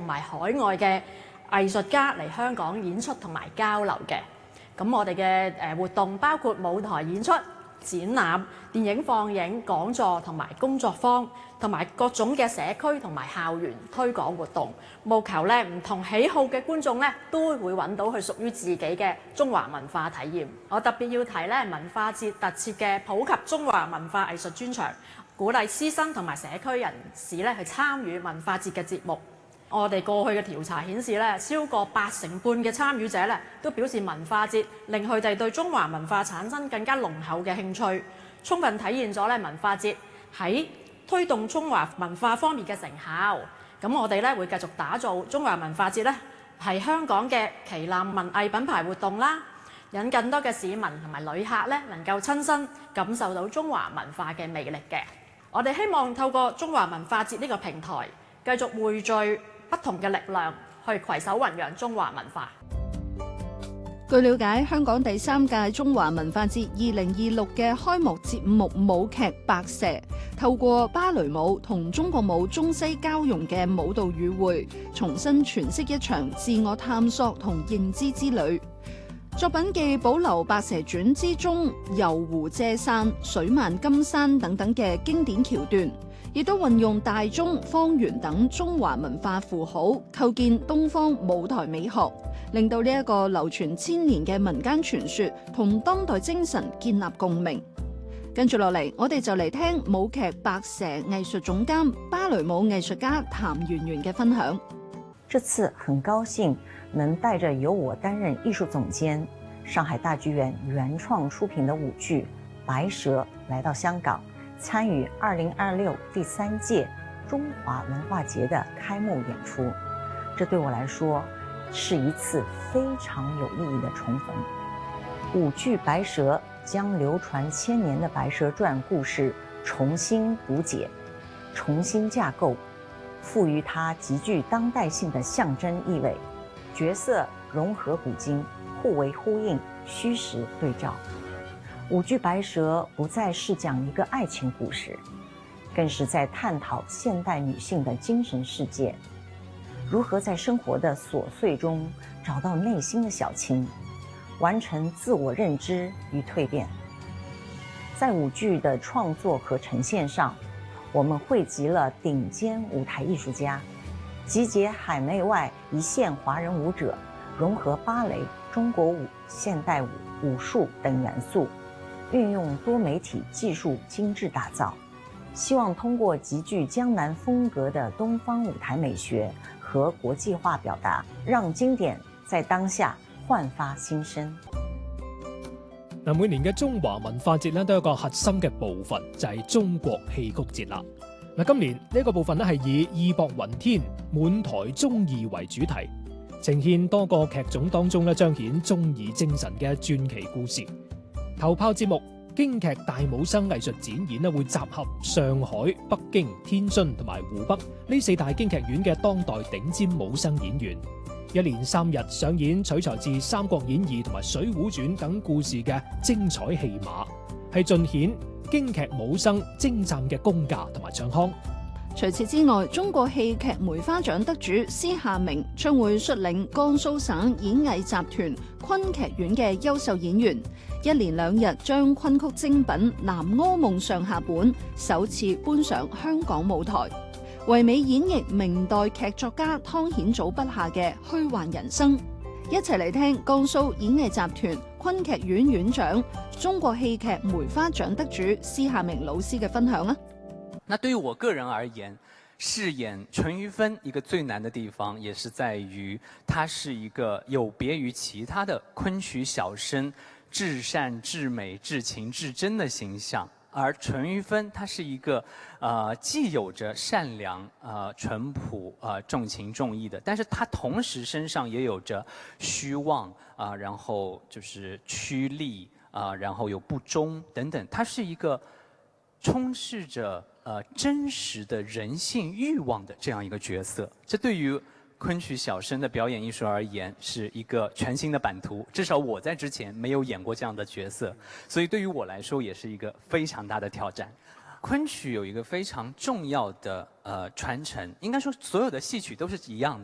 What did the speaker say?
埋海外嘅藝術家嚟香港演出同埋交流嘅。咁我哋嘅活動包括舞台演出、展覽、電影放映、講座同埋工作坊，同埋各種嘅社區同埋校園推廣活動，務求咧唔同喜好嘅觀眾咧都會揾到佢屬於自己嘅中華文化體驗。我特別要提咧文化節特設嘅普及中華文化藝術專場，鼓勵師生同埋社區人士咧去參與文化節嘅節目。我哋過去嘅調查顯示咧，超過80%嘅參與者咧都表示文化節令佢哋對中華文化產生更加濃厚嘅興趣，充分體現咗咧文化節喺推動中華文化方面嘅成效。咁我哋咧會繼續打造中華文化節咧係香港嘅旗艦文藝品牌活動啦，引更多嘅市民同埋旅客咧能夠親身感受到中華文化嘅魅力嘅。我哋希望透過中華文化節呢個平台，繼續匯聚不同嘅力量，去攜手弘揚中華文化。 據了解，香港第3屆中華文化節2026嘅開幕節目舞劇《白蛇》，透過芭蕾舞同中國舞中西交融嘅舞蹈與會，重新詮釋一場自我探索同認知之旅。作品既保留《白蛇傳》之中遊湖借傘、水漫金山等等嘅經典橋段，亦都運用大鐘、方圓等中華文化符號，構建東方舞台美學，令到呢一個流傳千年嘅民間傳說同當代精神建立共鳴。跟住落嚟，我哋就嚟聽舞劇《白蛇》藝術總監、芭蕾舞藝術家譚圓圓嘅分享。 這次很高興能帶着由我擔任藝術總監、上海大劇院原創出品的舞劇《白蛇》來到香港，參與2026第3屆中華文化節的開幕演出。這對我來說是一次非常有意義的重逢。舞劇《白蛇》將流傳千年的《白蛇傳》故事重新補解、重新架構，賦予它極具當代性的象徵意味，角色融合古今，互為呼應，虛實對照。舞劇《白蛇》不再是講一個愛情故事，更是在探討現代女性的精神世界，如何在生活的瑣碎中找到內心的小情，完成自我認知與蛻變。在舞劇的創作和呈現上，我們匯集了頂尖舞台藝術家，集結海內外一線華人舞者，融合芭蕾、中國舞、現代舞、武術等元素，運用多媒體技術精緻打造，希望通過極具江南風格的東方舞台美學和國際化表達，讓經典在當下煥發新生。 每年嘅中華文化節都有一個核心嘅部分，就係中國戲曲節啦。今年呢個部分係以義薄雲天、滿台忠義為主題，呈現多個劇種當中彰顯忠義精神嘅傳奇故事。頭炮節目京劇大武生藝術展演會集合上海、北京、天津同埋湖北呢4大京劇院嘅當代頂尖武生演員，一連3日上演取材自《三國演義》同埋《水滸傳》等故事嘅精彩戲碼，係盡顯京劇武生精湛嘅功架同埋唱腔。 除此之外，中國戲劇梅花獎得主施夏明將會率領江蘇省演藝集團昆劇院嘅優秀演員，一連2日將昆曲精品《南柯夢》上下本首次搬上香港舞台，唯美演繹明代劇作家湯顯祖筆下嘅虛幻人生。一齊嚟聽江蘇演藝集團昆劇院院長、中國戲劇梅花獎得主施夏明老師嘅分享啊！ 那對於我個人而言，飾演淳於芬一個最難的地方，也是在於她是一個有別於其他的昆曲小生至善至美至情至真的形象。而淳於芬，她是一個既有着善良、淳樸、重情重義的，但是她同時身上也有着虛妄然後就是趨利然後有不忠等等。她是一個充斥着真實的人性慾望的這樣一個角色。這對於昆曲小生的表演藝術而言，是一個全新的版圖，至少我在之前沒有演過這樣的角色，所以對於我來說也是一個非常大的挑戰。昆曲有一個非常重要的傳承，應該說所有的戲曲都是一樣